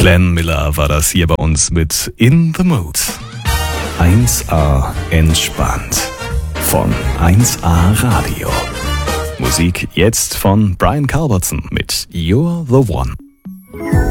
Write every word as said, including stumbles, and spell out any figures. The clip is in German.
Glenn Miller war das hier bei uns mit In the Mood. eins A entspannt von eins A Radio. Musik jetzt von Brian Culbertson mit You're the One.